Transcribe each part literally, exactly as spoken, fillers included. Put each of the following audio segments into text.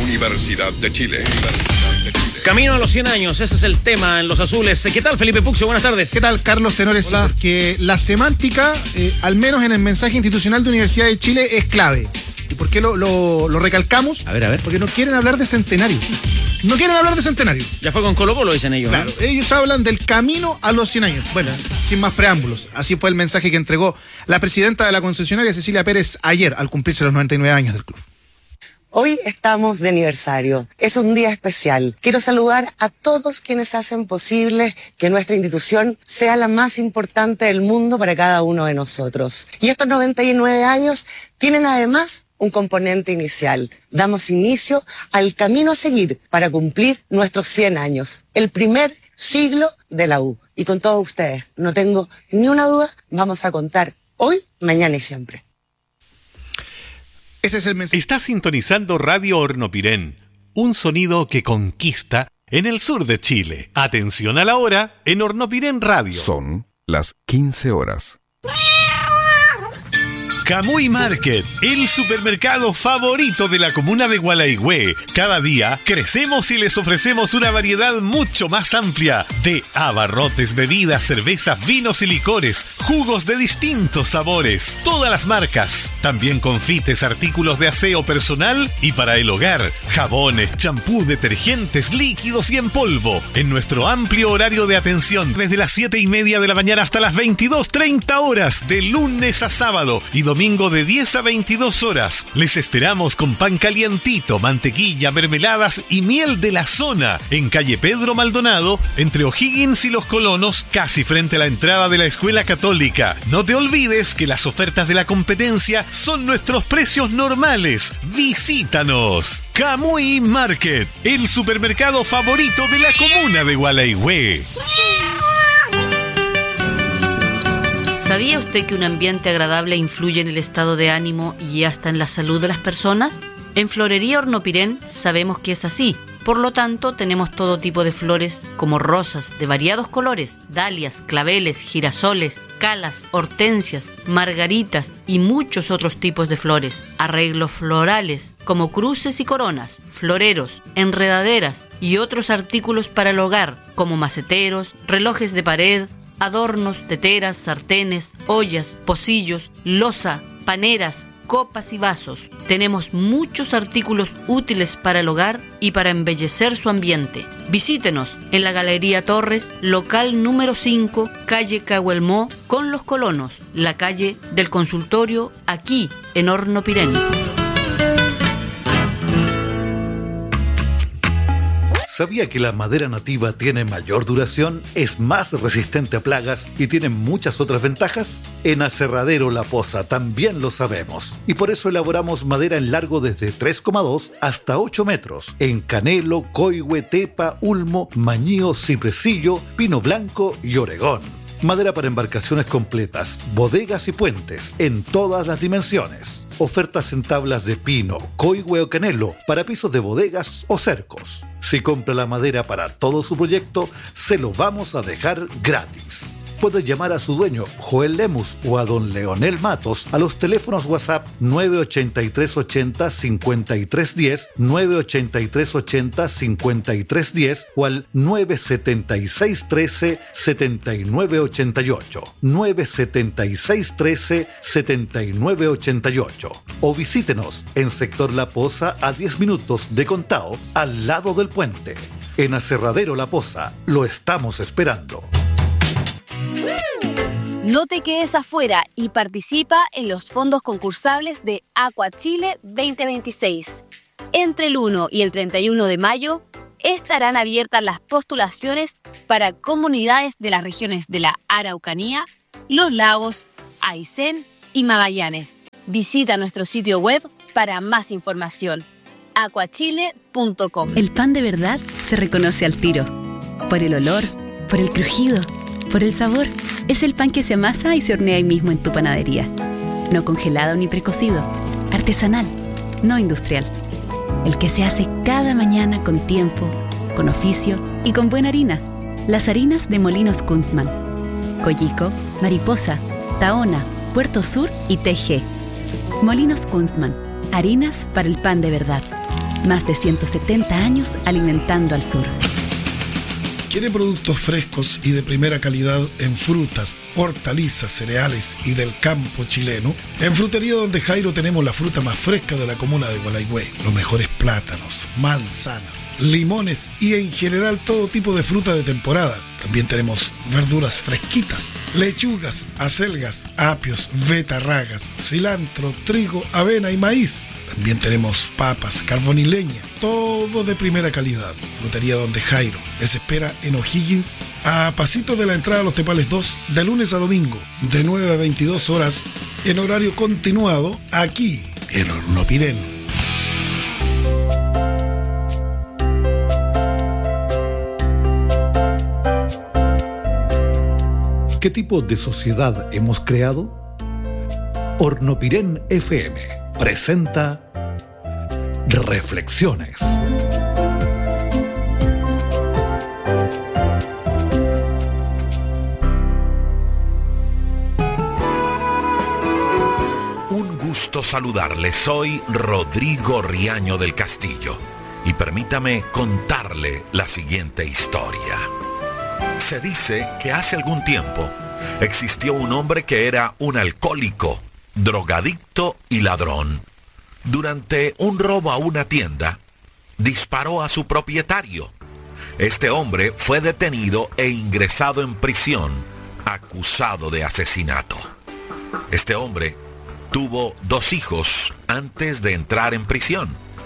Universidad de Chile. Camino a los cien años, ese es el tema en Los Azules. ¿Qué tal, Felipe Puxio? Buenas tardes. ¿Qué tal, Carlos Tenores? Hola. Porque la semántica, eh, al menos en el mensaje institucional de Universidad de Chile, es clave. ¿Y por qué lo, lo, lo recalcamos? A ver, a ver. Porque no quieren hablar de centenario. No quieren hablar de centenario. Ya fue con Colo Colo, dicen ellos. Claro, ¿no? ellos hablan del camino a los cien años. Bueno, sin más preámbulos. Así fue el mensaje que entregó la presidenta de la concesionaria, Cecilia Pérez, ayer, al cumplirse los noventa y nueve años del club. Hoy estamos de aniversario. Es un día especial. Quiero saludar a todos quienes hacen posible que nuestra institución sea la más importante del mundo para cada uno de nosotros. Y estos noventa y nueve años tienen además un componente inicial. Damos inicio al camino a seguir para cumplir nuestros cien años. El primer siglo de la U. Y con todos ustedes, no tengo ni una duda, vamos a contar hoy, mañana y siempre. Ese es el mensaje. Está sintonizando Radio Hornopirén, un sonido que conquista en el sur de Chile. Atención a la hora en Hornopirén Radio. Son las quince horas. Camuy Market, el supermercado favorito de la comuna de Gualaigüe. Cada día crecemos y les ofrecemos una variedad mucho más amplia de abarrotes, bebidas, cervezas, vinos y licores, jugos de distintos sabores, todas las marcas. También confites, artículos de aseo personal y para el hogar, jabones, champú, detergentes, líquidos y en polvo. En nuestro amplio horario de atención, desde las siete y media de la mañana hasta las veintidós treinta horas, de lunes a sábado y domingo de diez a veintidós horas. Les esperamos con pan calientito, mantequilla, mermeladas y miel de la zona en calle Pedro Maldonado, entre O'Higgins y Los Colonos, casi frente a la entrada de la Escuela Católica. No te olvides que las ofertas de la competencia son nuestros precios normales. Visítanos. Camuy Market, el supermercado favorito de la comuna de Gualaigüe. ¿Sabía usted que un ambiente agradable influye en el estado de ánimo y hasta en la salud de las personas? En Florería Hornopirén sabemos que es así. Por lo tanto, tenemos todo tipo de flores como rosas de variados colores, dalias, claveles, girasoles, calas, hortensias, margaritas y muchos otros tipos de flores. Arreglos florales como cruces y coronas, floreros, enredaderas y otros artículos para el hogar como maceteros, relojes de pared, adornos, teteras, sartenes, ollas, pocillos, loza, paneras, copas y vasos. Tenemos muchos artículos útiles para el hogar y para embellecer su ambiente. Visítenos en la Galería Torres, local número cinco, calle Cahuelmó, con Los Colonos, la calle del consultorio, aquí en Hornopirén. ¿Sabía que la madera nativa tiene mayor duración, es más resistente a plagas y tiene muchas otras ventajas? En Aserradero La Poza también lo sabemos. Y por eso elaboramos madera en largo desde tres coma dos hasta ocho metros. En canelo, coihue, tepa, ulmo, mañío, cipresillo, pino blanco y oregón. Madera para embarcaciones completas, bodegas y puentes, en todas las dimensiones. Ofertas en tablas de pino, coihue o canelo, para pisos de bodegas o cercos. Si compra la madera para todo su proyecto, se lo vamos a dejar gratis. Puede llamar a su dueño, Joel Lemus, o a don Leonel Matos a los teléfonos WhatsApp nueve ochenta y tres ochenta cincuenta y tres diez, nueve ochenta y tres ochenta cincuenta y tres diez o al nueve setenta y seis trece setenta y nueve ochenta y ocho, nueve setenta y seis trece setenta y nueve ochenta y ocho. O visítenos en Sector La Poza a diez minutos de Contao, al lado del puente. En Aserradero La Poza, lo estamos esperando. No te quedes afuera y participa en los fondos concursables de Aqua Chile veinte veintiséis. Entre el uno y el treinta y uno de mayo estarán abiertas las postulaciones para comunidades de las regiones de la Araucanía, Los Lagos, Aysén y Magallanes. Visita nuestro sitio web para más información. aqua chile punto com. El pan de verdad se reconoce al tiro. Por el olor, por el crujido, por el sabor. Es el pan que se amasa y se hornea ahí mismo en tu panadería. No congelado ni precocido. Artesanal, no industrial. El que se hace cada mañana con tiempo, con oficio y con buena harina. Las harinas de Molinos Kunstmann. Coyico, Mariposa, Tahona, Puerto Sur y T G. Molinos Kunstmann. Harinas para el pan de verdad. Más de ciento setenta años alimentando al sur. ¿Quiere productos frescos y de primera calidad en frutas, hortalizas, cereales y del campo chileno? En Frutería Donde Jairo tenemos la fruta más fresca de la comuna de Gualeguay. Los mejores plátanos, manzanas, limones y en general todo tipo de fruta de temporada. También tenemos verduras fresquitas, lechugas, acelgas, apios, betarragas, cilantro, trigo, avena y maíz. También tenemos papas, carbón y leña, todo de primera calidad. Frutería Donde Jairo les espera en O'Higgins, a pasito de la entrada a Los Tepales dos, de lunes a domingo, de nueve a veintidós horas, en horario continuado, aquí en Hornopirén. ¿Qué tipo de sociedad hemos creado? Hornopirén F M presenta Reflexiones. Un gusto saludarle, soy Rodrigo Riaño del Castillo y permítame contarle la siguiente historia. Se dice que hace algún tiempo existió un hombre que era un alcohólico, drogadicto y ladrón. Durante un robo a una tienda, disparó a su propietario. Este hombre fue detenido e ingresado en prisión, acusado de asesinato. Este hombre tuvo dos hijos antes de entrar en prisión.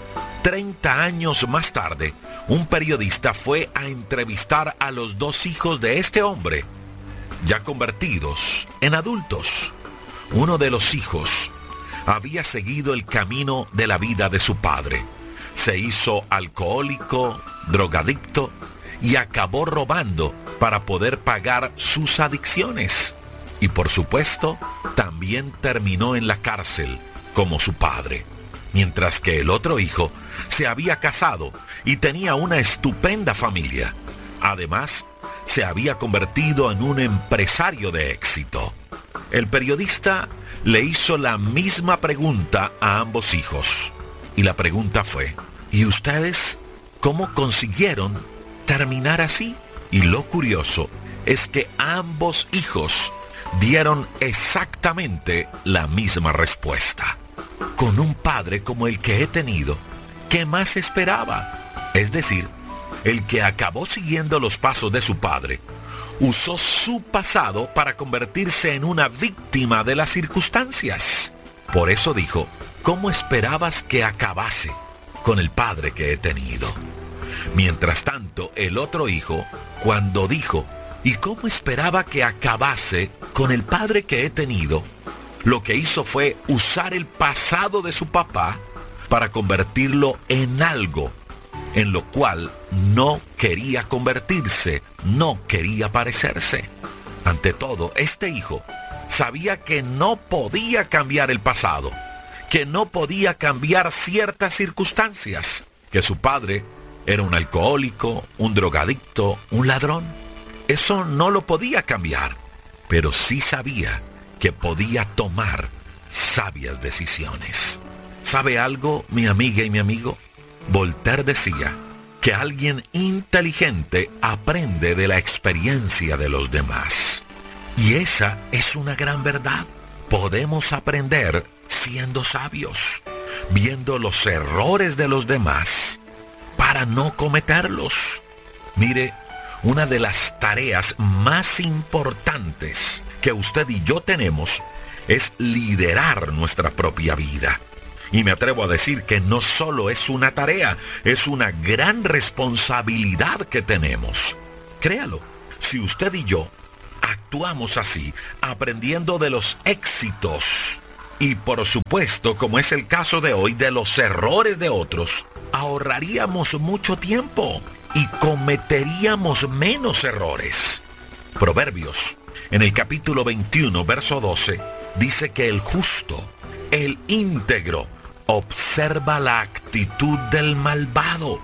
Treinta años más tarde, un periodista fue a entrevistar a los dos hijos de este hombre, ya convertidos en adultos. Uno de los hijos había seguido el camino de la vida de su padre. Se hizo alcohólico, drogadicto y acabó robando para poder pagar sus adicciones. Y por supuesto, también terminó en la cárcel como su padre. Mientras que el otro hijo se había casado y tenía una estupenda familia. Además, se había convertido en un empresario de éxito. El periodista le hizo la misma pregunta a ambos hijos. Y la pregunta fue, ¿y ustedes cómo consiguieron terminar así? Y lo curioso es que ambos hijos dieron exactamente la misma respuesta. Con un padre como el que he tenido, ¿qué más esperaba? Es decir, el que acabó siguiendo los pasos de su padre, usó su pasado para convertirse en una víctima de las circunstancias. Por eso dijo, ¿cómo esperabas que acabase con el padre que he tenido? Mientras tanto, el otro hijo, cuando dijo, ¿y cómo esperaba que acabase con el padre que he tenido?, lo que hizo fue usar el pasado de su papá para convertirlo en algo en lo cual no quería convertirse, no quería parecerse. Ante todo, este hijo sabía que no podía cambiar el pasado, que no podía cambiar ciertas circunstancias, que su padre era un alcohólico, un drogadicto, un ladrón. Eso no lo podía cambiar, pero sí sabía que podía tomar sabias decisiones. ¿Sabe algo, mi amiga y mi amigo? Voltaire decía que alguien inteligente aprende de la experiencia de los demás. Y esa es una gran verdad. Podemos aprender siendo sabios, viendo los errores de los demás para no cometerlos. Mire, una de las tareas más importantes que usted y yo tenemos es liderar nuestra propia vida. Y me atrevo a decir que no solo es una tarea, es una gran responsabilidad que tenemos. Créalo, si usted y yo actuamos así, aprendiendo de los éxitos y por supuesto, como es el caso de hoy, de los errores de otros, ahorraríamos mucho tiempo y cometeríamos menos errores. Proverbios, en el capítulo veintiuno, verso doce, dice que el justo, el íntegro, observa la actitud del malvado,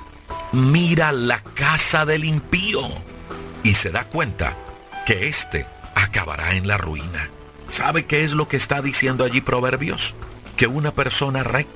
mira la casa del impío y se da cuenta que éste acabará en la ruina. ¿Sabe qué es lo que está diciendo allí Proverbios? Que una persona recta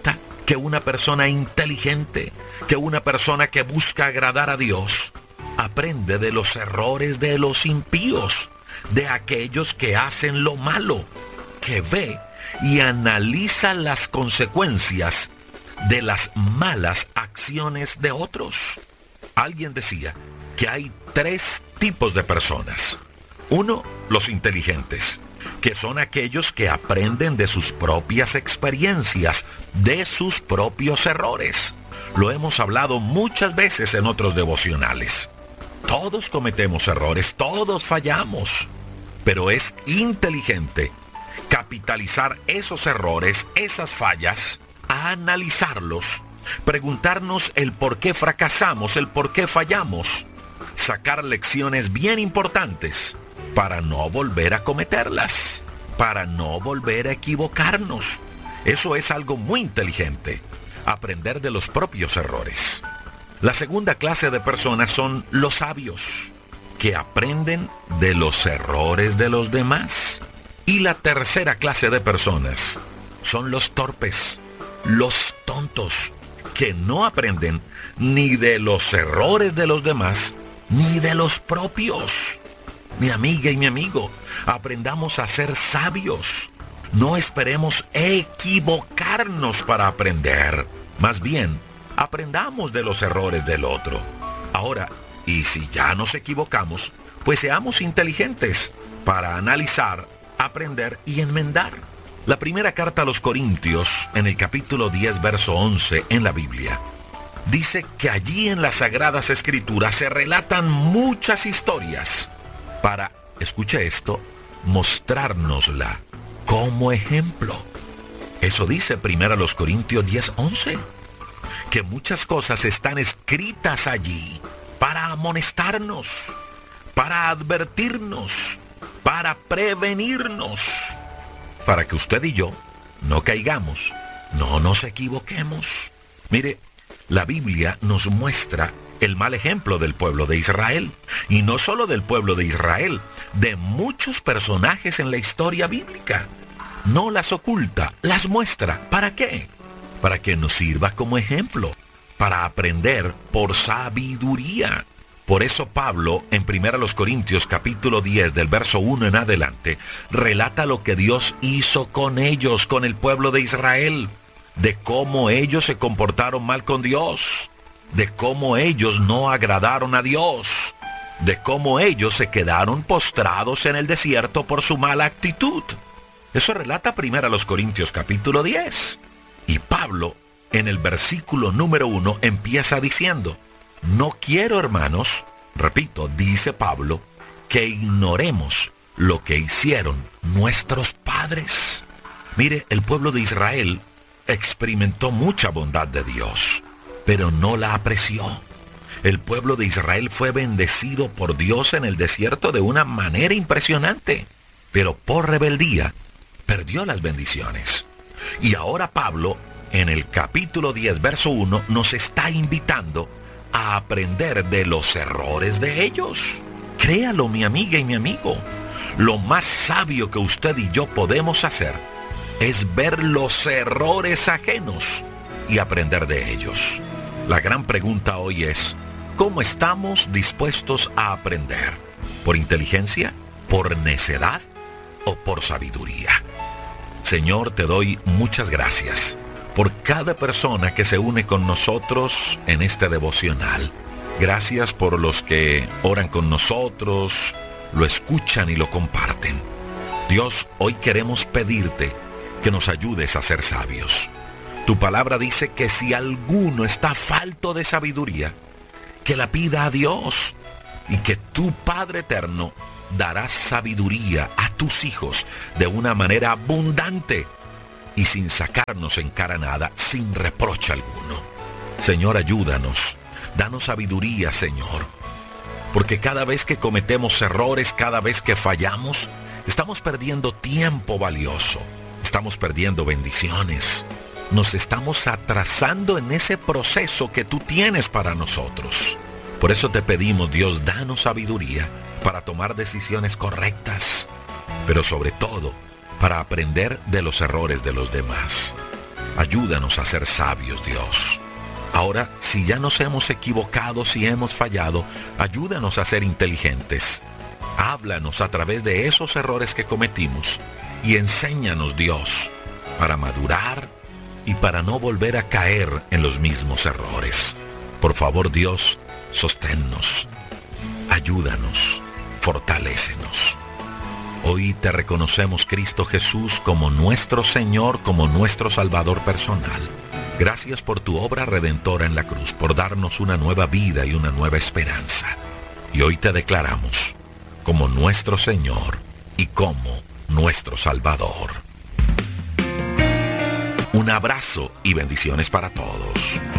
que una persona inteligente, que una persona que busca agradar a Dios, aprende de los errores de los impíos, de aquellos que hacen lo malo, que ve y analiza las consecuencias de las malas acciones de otros. Alguien decía que hay tres tipos de personas. Uno, los inteligentes, que son aquellos que aprenden de sus propias experiencias, de sus propios errores. Lo hemos hablado muchas veces en otros devocionales. Todos cometemos errores, todos fallamos, pero es inteligente capitalizar esos errores, esas fallas, a analizarlos, preguntarnos el por qué fracasamos, el por qué fallamos, sacar lecciones bien importantes para no volver a cometerlas, para no volver a equivocarnos. Eso es algo muy inteligente, aprender de los propios errores. La segunda clase de personas son los sabios, que aprenden de los errores de los demás. Y la tercera clase de personas son los torpes, los tontos, que no aprenden ni de los errores de los demás, ni de los propios. Mi amiga y mi amigo, aprendamos a ser sabios. No esperemos equivocarnos para aprender. Más bien, aprendamos de los errores del otro. Ahora, y si ya nos equivocamos, pues seamos inteligentes para analizar, aprender y enmendar. La primera carta a los Corintios, en el capítulo diez, verso once, en la Biblia, dice que allí en las Sagradas Escrituras se relatan muchas historias para, escuche esto, mostrárnosla como ejemplo. Eso dice primero a los Corintios diez, once, que muchas cosas están escritas allí para amonestarnos, para advertirnos, para prevenirnos, para que usted y yo no caigamos, no nos equivoquemos. Mire, la Biblia nos muestra el mal ejemplo del pueblo de Israel, y no solo del pueblo de Israel, de muchos personajes en la historia bíblica. No las oculta, las muestra. ¿Para qué? Para que nos sirva como ejemplo, para aprender por sabiduría. Por eso Pablo, en primero Corintios capítulo diez, del verso uno en adelante, relata lo que Dios hizo con ellos, con el pueblo de Israel, de cómo ellos se comportaron mal con Dios, de cómo ellos no agradaron a Dios, de cómo ellos se quedaron postrados en el desierto por su mala actitud. Eso relata primero Corintios capítulo diez. Y Pablo, en el versículo número uno, empieza diciendo: no quiero, hermanos, repito, dice Pablo, que ignoremos lo que hicieron nuestros padres. Mire, el pueblo de Israel experimentó mucha bondad de Dios, pero no la apreció. El pueblo de Israel fue bendecido por Dios en el desierto de una manera impresionante, pero por rebeldía perdió las bendiciones. Y ahora Pablo, en el capítulo diez, verso uno, nos está invitando a aprender de los errores de ellos. Créalo, mi amiga y mi amigo. Lo más sabio que usted y yo podemos hacer es ver los errores ajenos y aprender de ellos. La gran pregunta hoy es: ¿cómo estamos dispuestos a aprender? ¿Por inteligencia? ¿Por necedad? ¿O por sabiduría? Señor, te doy muchas gracias por cada persona que se une con nosotros en este devocional. Gracias por los que oran con nosotros, lo escuchan y lo comparten. Dios, hoy queremos pedirte que nos ayudes a ser sabios. Tu palabra dice que si alguno está falto de sabiduría, que la pida a Dios, y que tu Padre eterno dará sabiduría a tus hijos de una manera abundante y sin sacarnos en cara nada, sin reproche alguno. Señor, ayúdanos, danos sabiduría, Señor, porque cada vez que cometemos errores, cada vez que fallamos, estamos perdiendo tiempo valioso, estamos perdiendo bendiciones, nos estamos atrasando en ese proceso que tú tienes para nosotros. Por eso te pedimos, Dios, danos sabiduría para tomar decisiones correctas, pero sobre todo, para aprender de los errores de los demás. Ayúdanos a ser sabios, Dios. Ahora, si ya nos hemos equivocado, si hemos fallado, ayúdanos a ser inteligentes. Háblanos a través de esos errores que cometimos y enséñanos, Dios, para madurar y para no volver a caer en los mismos errores. Por favor, Dios, sosténnos, ayúdanos, fortalécenos. Hoy te reconocemos, Cristo Jesús, como nuestro Señor, como nuestro Salvador personal. Gracias por tu obra redentora en la cruz, por darnos una nueva vida y una nueva esperanza. Y hoy te declaramos como nuestro Señor y como nuestro Salvador. Un abrazo y bendiciones para todos.